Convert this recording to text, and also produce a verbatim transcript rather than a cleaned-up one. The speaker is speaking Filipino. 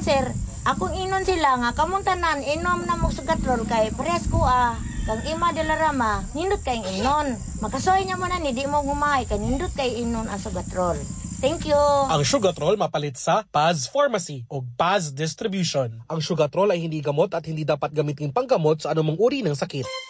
sir, akong inon sila nga kamuntanan inom na mo sugatrol kay parehas ko ah. Kang ima de la rama, nindot kay inon. Makasoy niya mo na ni di mo gumay kay nindot kay inon ang sugatrol. Thank you. Ang Sugatrol mapalit sa Paz Pharmacy o Paz Distribution. Ang Sugatrol ay hindi gamot at hindi dapat gamitin panggamot sa anumang uri ng sakit.